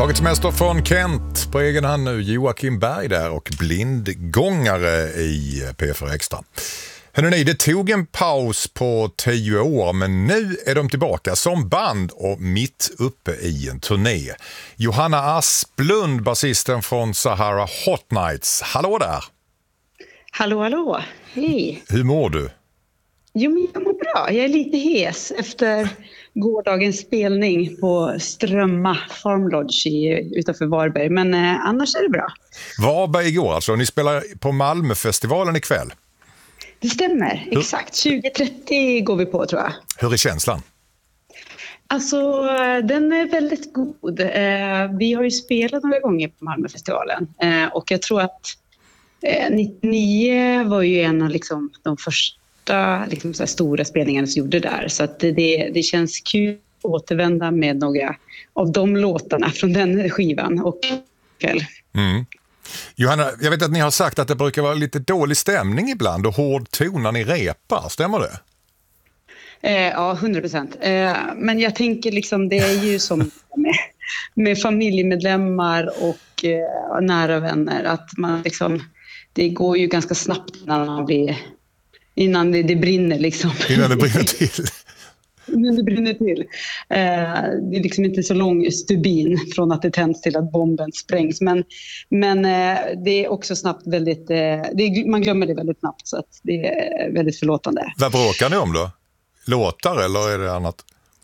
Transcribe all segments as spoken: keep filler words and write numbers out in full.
Tagit semester från Kent på egen hand nu. Joakim Berg där och blindgångare i P F R Extra. Hörrni, det tog en paus på tio år, men nu är de tillbaka som band och mitt uppe i en turné. Johanna Asplund, basisten från Sahara Hot Nights. Hallå där! Hallå, hallå. Hej. Hur mår du? Jo, men jag mår bra. Jag är lite hes efter gårdagens spelning på Strömma Farm Lodge i, utanför Varberg. Men eh, annars är det bra. Varberg igår alltså. Ni spelar på Malmöfestivalen ikväll. Det stämmer, Hur? exakt. tjugo trettio går vi på, tror jag. Hur är känslan? Alltså, den är väldigt god. Eh, vi har ju spelat några gånger på Malmöfestivalen. Eh, och jag tror att eh, nittionio var ju en av liksom, de första liksom, så här stora spelningarna som gjorde där. Så att det, det känns kul att återvända med några av de låtarna från den skivan. Och kväll. Mm. Johanna, jag vet att ni har sagt att det brukar vara lite dålig stämning ibland och hård ton när ni repar. Stämmer det? Eh, ja, hundra procent. Eh, men jag tänker liksom, det är ju som med, med familjemedlemmar och eh, nära vänner. Att man liksom, det går ju ganska snabbt innan man blir, innan det, det brinner liksom. Innan det brinner till. Innan det brinner till. Eh, det är liksom inte så lång stubin från att det tänds till att bomben sprängs. Men, men eh, det är också snabbt väldigt, eh, det är, man glömmer det väldigt snabbt, så att det är väldigt förlåtande. Vad bråkar ni om då? Låtar eller är det annat?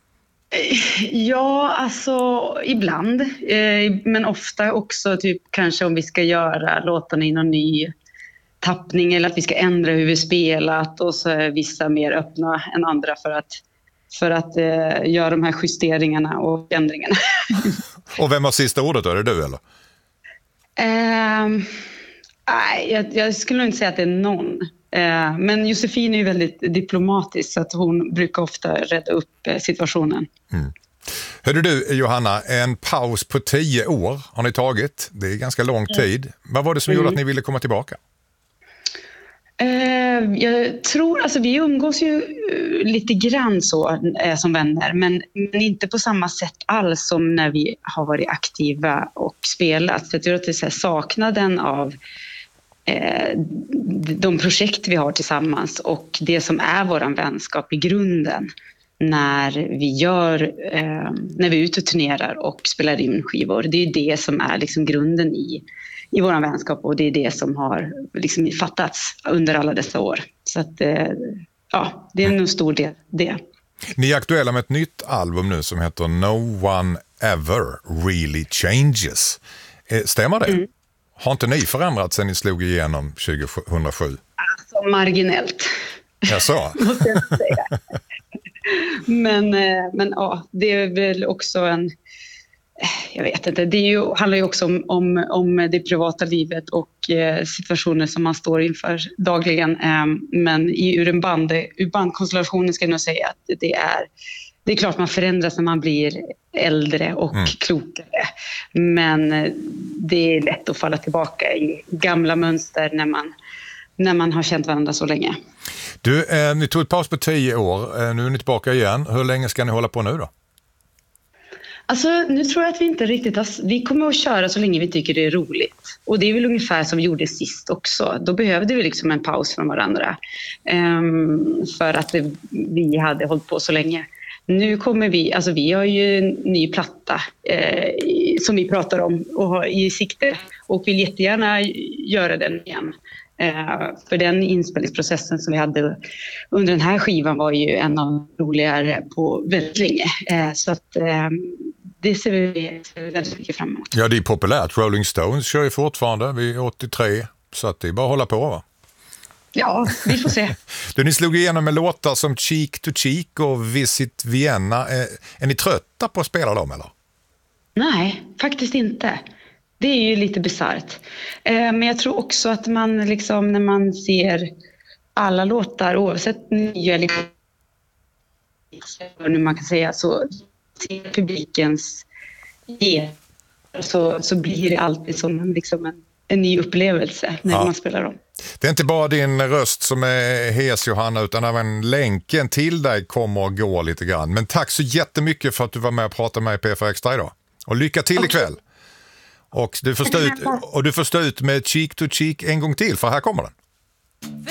Ja, alltså ibland. Eh, men ofta också typ kanske om vi ska göra låtarna i någon ny tappning eller att vi ska ändra hur vi spelat, och så är vissa mer öppna än andra för att, för att eh, göra de här justeringarna och ändringarna. Och vem har sista ordet då? Är det du eller? Eh, nej, jag, jag skulle nog inte säga att det är någon. Eh, men Josefin är ju väldigt diplomatisk, så att hon brukar ofta rädda upp eh, situationen. Mm. Hörde du Johanna, en paus på tio år har ni tagit. Det är ganska lång tid. Vad var det som mm. gjorde att ni ville komma tillbaka? Eh, jag tror, alltså vi umgås ju uh, lite grann så uh, som vänner, men, men inte på samma sätt alls som när vi har varit aktiva och spelat. För jag tror att det är så här, saknaden av eh, de projekt vi har tillsammans och det som är våran vänskap i grunden när vi gör, eh, när vi är ute och turnerar och spelar in skivor. Det är det som är liksom grunden i i vår vänskap, och det är det som har liksom fattats under alla dessa år. Så att, ja, det är en stor del det. Ni är aktuella med ett nytt album nu som heter No One Ever Really Changes. Stämmer det? Mm. Har inte ni förändrats sedan ni slog igenom tjugohundrasju? Alltså marginellt. Jag sa. Måste jag säga. men, men ja, det är väl också en jag vet inte, det är ju, handlar ju också om, om, om det privata livet och eh, situationer som man står inför dagligen. Eh, men i, ur en band, ur bandkonstellationen ska jag nog säga att det är, det är klart man förändras när man blir äldre och mm. klokare. Men det är lätt att falla tillbaka i gamla mönster när man, när man har känt varandra så länge. Du, eh, ni tog ett paus på tio år, eh, nu är ni tillbaka igen. Hur länge ska ni hålla på nu då? Alltså, nu tror jag att vi inte riktigt har... Vi kommer att köra så länge vi tycker det är roligt. Och det är väl ungefär som vi gjorde sist också. Då behövde vi liksom en paus från varandra. Um, för att det, vi hade hållit på så länge. Nu kommer vi... Alltså vi har ju en ny platta eh, som vi pratar om och har i sikte. Och vill jättegärna göra den igen. Uh, för den inspelningsprocessen som vi hade under den här skivan var ju en av de roligare på väldigt länge. Uh, så att... Uh, Det ser vi väldigt mycket fram emot. Ja, det är populärt. Rolling Stones kör ju fortfarande. Vi är åttiotre, så att det är bara att hålla på, va? Ja, vi får se. Du, ni slog igenom med låtar som Cheek to Cheek och Visit Vienna. Är, är ni trötta på att spela dem, eller? Nej, faktiskt inte. Det är ju lite bizarrt. Eh, men jag tror också att man liksom, när man ser alla låtar, oavsett nya eller hur man kan säga, så till publikens ge så, så blir det alltid som en, liksom en, en ny upplevelse när ja. man spelar dem. Det är inte bara din röst som är hes, Johanna, utan även länken till dig kommer att gå lite grann. Men tack så jättemycket för att du var med och pratade med i P F R Extra idag. Och lycka till okay. ikväll. Och du får stå ut, och du får stå ut med cheek to cheek en gång till, för här kommer den.